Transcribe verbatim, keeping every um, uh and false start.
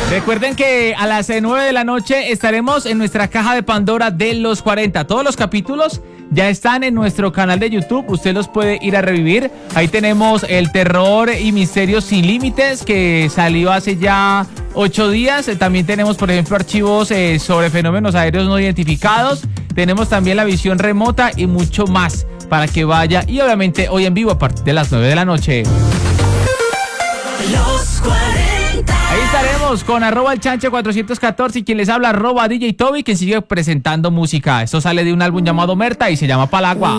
Recuerden que a las nueve de la noche estaremos en nuestra caja de Pandora de los cuarenta. Todos los capítulos ya están en nuestro canal de YouTube. Usted los puede ir a revivir. Ahí tenemos el terror y misterios sin límites, que salió hace ya ocho días. También tenemos, por ejemplo, archivos eh, sobre fenómenos aéreos no identificados. Tenemos también la visión remota y mucho más para que vaya. Y obviamente hoy en vivo a partir de las nueve de la noche. Los cuarenta. Ahí estaremos con arroba el chancho cuatrocientos catorce y quien les habla arroba D J Toby, que sigue presentando música. Esto sale de un álbum llamado Merta y se llama Palagua.